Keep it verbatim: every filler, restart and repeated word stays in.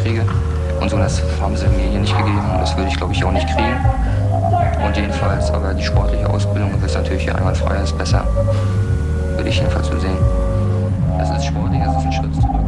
kriege. Und so, das haben sie mir hier nicht gegeben und das würde ich, glaube ich, auch nicht kriegen. Und jedenfalls, aber die sportliche Ausbildung ist natürlich hier einwandfrei, ist besser. Würde ich jedenfalls so sehen. Das ist sportlich, das ist ein Schritt zurück.